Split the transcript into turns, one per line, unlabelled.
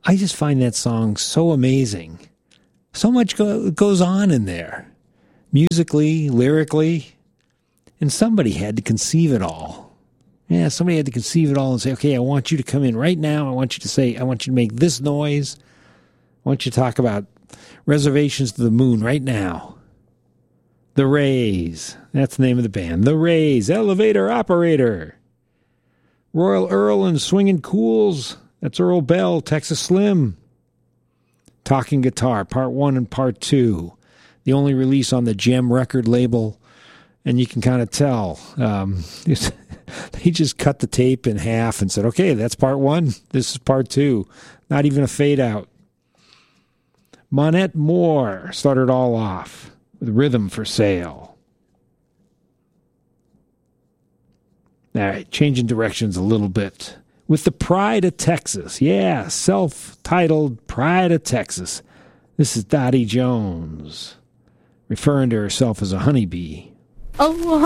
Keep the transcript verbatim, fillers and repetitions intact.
I just find that song so amazing. So much go- goes on in there, musically, lyrically, and somebody had to conceive it all. Yeah, somebody had to conceive it all and say, okay, I want you to come in right now. I want you to say, I want you to make this noise. I want you to talk about reservations to the moon right now. The Rays. That's the name of the band. The Rays. Elevator Operator. Royal Earl and Swingin' Cools. That's Earl Bell, Texas Slim. Talking Guitar, Part one and Part two. The only release on the Gem record label. And you can kind of tell. Um, they just cut the tape in half and said, okay, that's Part one. This is Part two. Not even a fade out. Monette Moore started all off with Rhythm for Sale. All right, changing directions a little bit. With the Pride of Texas. Yeah, self-titled Pride of Texas. This is Dottie Jones, referring to herself as a honeybee.
Oh,